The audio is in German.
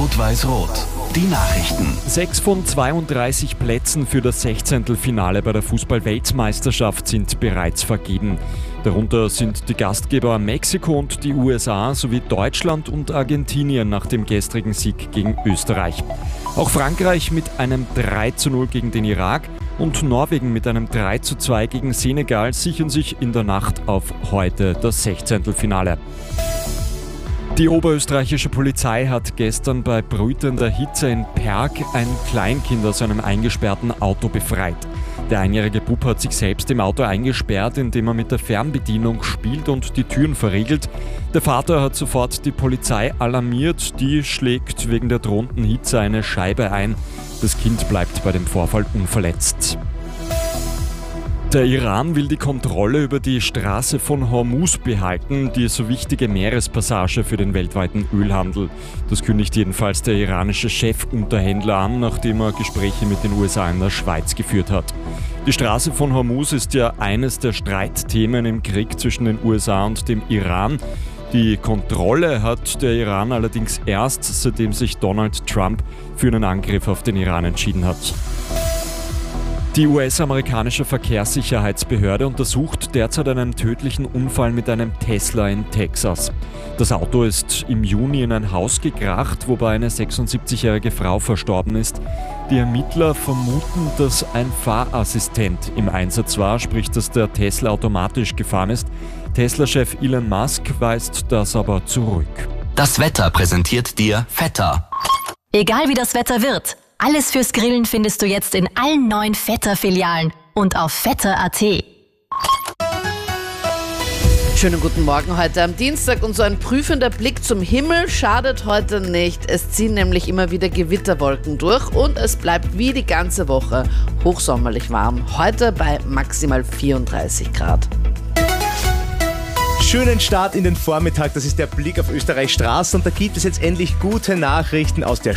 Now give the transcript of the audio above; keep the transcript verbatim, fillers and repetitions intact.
Rot-Weiß-Rot. Die Nachrichten. Sechs von zweiunddreißig Plätzen für das Sechzehntelfinale bei der Fußball-Weltmeisterschaft sind bereits vergeben. Darunter sind die Gastgeber Mexiko und die U S A sowie Deutschland und Argentinien nach dem gestrigen Sieg gegen Österreich. Auch Frankreich mit einem drei zu null gegen den Irak und Norwegen mit einem drei zu zwei gegen Senegal sichern sich in der Nacht auf heute das Sechzehntelfinale. Die oberösterreichische Polizei hat gestern bei brütender Hitze in Perg ein Kleinkind aus einem eingesperrten Auto befreit. Der einjährige Bub hat sich selbst im Auto eingesperrt, indem er mit der Fernbedienung spielt und die Türen verriegelt. Der Vater hat sofort die Polizei alarmiert, die schlägt wegen der drohenden Hitze eine Scheibe ein. Das Kind bleibt bei dem Vorfall unverletzt. Der Iran will die Kontrolle über die Straße von Hormuz behalten, die so wichtige Meerespassage für den weltweiten Ölhandel. Das kündigt jedenfalls der iranische Chefunterhändler an, nachdem er Gespräche mit den U S A in der Schweiz geführt hat. Die Straße von Hormuz ist ja eines der Streitthemen im Krieg zwischen den U S A und dem Iran. Die Kontrolle hat der Iran allerdings erst, seitdem sich Donald Trump für einen Angriff auf den Iran entschieden hat. Die U S-amerikanische Verkehrssicherheitsbehörde untersucht derzeit einen tödlichen Unfall mit einem Tesla in Texas. Das Auto ist im Juni in ein Haus gekracht, wobei eine sechsundsiebzigjährige Frau verstorben ist. Die Ermittler vermuten, dass ein Fahrassistent im Einsatz war, sprich dass der Tesla automatisch gefahren ist. Tesla-Chef Elon Musk weist das aber zurück. Das Wetter präsentiert dir Vetter. Egal wie das Wetter wird, alles fürs Grillen findest du jetzt in allen neuen Vetter-Filialen und auf vetter punkt a t. Schönen guten Morgen heute am Dienstag und so ein prüfender Blick zum Himmel schadet heute nicht. Es ziehen nämlich immer wieder Gewitterwolken durch und es bleibt wie die ganze Woche hochsommerlich warm. Heute bei maximal vierunddreißig Grad. Schönen Start in den Vormittag, das ist der Blick auf Österreichs Straßen und da gibt es jetzt endlich gute Nachrichten aus der